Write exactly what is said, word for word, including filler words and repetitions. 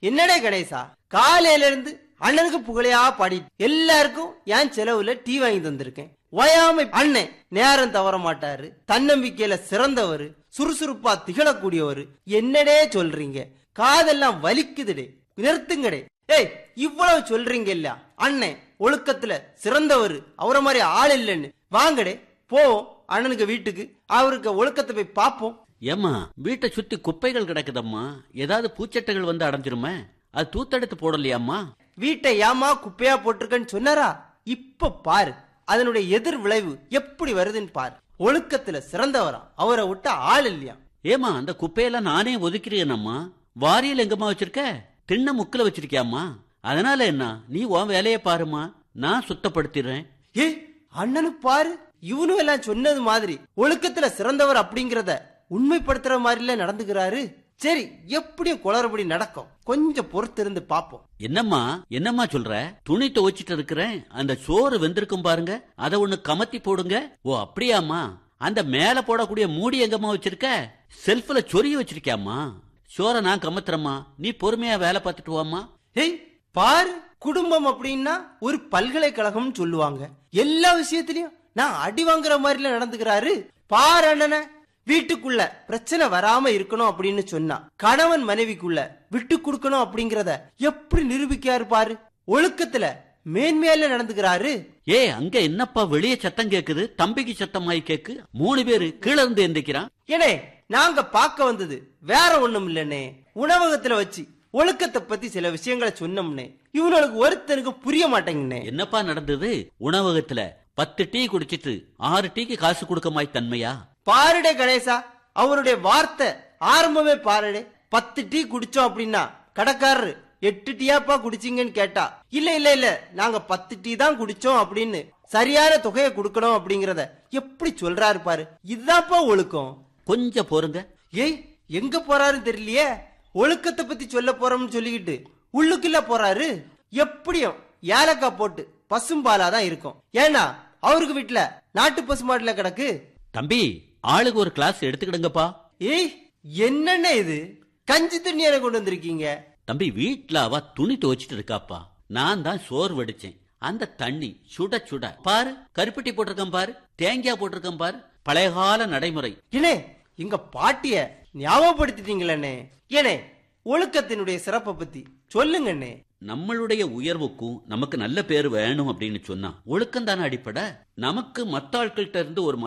என்னடே கணேசா, காலையில இருந்து அண்ணனுக்கு புகழையா பாடி எல்லாருக்கும் என் செலவுல டீ வாங்கி தந்திருக்கேன். ஓயாமை அண்ணன் நேரம் தவற மாட்டாரு, தன்னம்பிக்கையில சிறந்தவரு, சுறுசுறுப்பா திகழக்கூடியவரு. என்னடே சொல்றீங்க? காதெல்லாம் வலிக்குதுடே, நிறுத்துங்கடே. ஏய், இவ்வளவு சொல்றீங்க இல்ல, அண்ணன் ஒழுக்கத்துல சிறந்தவரு, அவரை மாதிரி ஆள் இல்லைன்னு. வாங்கடே போவோம் அண்ணனுக்கு வீட்டுக்கு, அவருக்கு ஒழுக்கத்தை போய் பாப்போம். ஏம்மா, வீட்டை சுத்தி குப்பைகள் கிடக்குதம்மா, ஏதாவது பூச்சட்டைகள் வந்து அடைஞ்சிருமே, அது தூத்தெடுத்து போடலையாம்மா? வீட்டை ஏமா குப்பையா போட்டிருக்கன்னு சொன்னாரா? இப்ப பாரு அதனுடைய எதிர் விளைவு எப்படி வருதுன்னு பாரு. ஒழுக்கத்துல சிறந்தவரா, அவரை விட்ட ஆள் இல்லையா? ஏமா, அந்த குப்பையெல்லாம் நானே ஒதுக்கிறேனம்மா. வாரியில் எங்கம்மா வச்சிருக்க? திண்ண முக்கில வச்சிருக்கியாம்மா? அதனால என்ன, நீ உன் வேலையை பாருமா, நான் சுத்தப்படுத்திடுறேன். ஏ அண்ணனு பாரு, இவனும் எல்லாம் சொன்னது மாதிரி ஒழுக்கத்துல சிறந்தவர் அப்படிங்கறத உண்மைப்படுத்துற மாதிரில நடந்துக்கிறாரு. சரி, எப்படியும் குளறுபடி நடக்கும், கொஞ்சம் பொறுத்து இருந்து பாப்போம். என்னம்மா என்னம்மா சொல்ற? துணி துவைச்சிட்டு இருக்கிறேன், அந்த சோறு வெந்திருக்கும் பாருங்க, அதை ஒண்ணு கமத்தி போடுங்க. ஓ அப்படியாம்மா? அந்த மேல போடக்கூடிய மூடி எங்கம்மா வச்சிருக்க? செல்ஃப்ல சொருகி வச்சிருக்கியாம்மா? சோற நான் கமத்துறம்மா, நீ பொறுமையா வேலை பார்த்துட்டு வாம்மா. ஏய் பாரு, குடும்பம் அப்படின்னா ஒரு பல்கலைக்கழகம் சொல்லுவாங்க. எல்லா விஷயத்திலயும் நான் அடி வாங்குற மாதிரில நடந்துக்கிறாரு. பாரு அண்ணன, வீட்டுக்குள்ள பிரச்சனை வராம இருக்கணும் அப்படின்னு சொன்னா கணவன் மனைவிக்குள்ள விட்டு கொடுக்கணும் அப்படிங்கறத எப்படி நிரூபிக்காரு பாரு. ஒழுக்கத்துல மேன்மையில நடந்துக்கிறாரு. ஏ அங்க என்னப்பா வெளியே சத்தம் கேக்குது? தம்பிக்கு சத்தமாயி கேக்கு. மூணு பேரு கீழே இருந்து எந்திக்கிறான். ஏனே, நாங்க பார்க்க வந்தது வேற ஒண்ணும் இல்லனே, உணவகத்துல வச்சு ஒழுக்கத்தை பத்தி சில விஷயங்களை சொன்னோம்னே, இவனுக்கு ஒருத்தனுக்கு புரிய மாட்டேங்கண்ணே. என்னப்பா நடந்தது? உணவகத்துல பத்து டீ குடிச்சிட்டு ஆறு டீக்கு காசு கொடுக்க மாய் தன்மையா? பாருடே கணேசா, அவருடைய வார்த்தை ஆரம்பமே பாருடே. பத்து டீ குடிச்சோம் அப்படின்னா கடைக்காரரு எட்டு டீயாப்பா குடிச்சீங்கன்னு கேட்டா, இல்ல இல்ல இல்ல நாங்க பத்து டீ தான் குடிச்சோம் அப்படின்னு சரியான தொகையை கொடுக்கணும் அப்படிங்கறத எப்படி சொல்றாரு பாரு. இதுதான்ப்பா ஒழுக்கம். கொஞ்சம் போருங்க. ஏய், எங்க போறாருன்னு தெரியலையே. ஒழுக்கத்தை பத்தி சொல்ல போறோம்னு சொல்லிக்கிட்டு உள்ளுக்குள்ள போறாரு. எப்படியும் ஏலக்காய் போட்டு பசும்பாலாதான் இருக்கும். ஏன்னா அவருக்கு வீட்டுல நாட்டு பசுமாட்டுல கிடக்கு. தம்பி, ஆளுக்கு ஒரு கிளாஸ் எடுத்துக்கிடுங்கப்பா. ஏய், என்னென்ன இது, கஞ்சி தண்ணி எனக்கு கொண்டு வந்திருக்கீங்க? தம்பி, வீட்டுல அவ துணி துவைச்சிட்டு இருக்காப்பா, நான் தான் சோறு வடிச்சேன். அந்த தண்ணி சுட சுட பாரு, கருப்பட்டி போட்டிருக்கேன் பாரு, தேங்காய் போட்டிருக்கேன் பாரு, பழைய கால நடைமுறை. ஏனே, எங்க பாட்டிய ஞாபகப்படுத்திட்டீங்களே. ஏனே, ஒழுக்கத்தினுடைய சிறப்பை பத்தி சொல்லுங்கண்ணே. நம்மளுடைய உயர்வுக்கும் நமக்கு நல்ல பேர் வேணும் அப்படின்னு சொன்னா ஒழுக்கம் தானே அடிப்படை. நமக்கு மத்த ஆட்கள்கிட்ட இருந்து ஒரு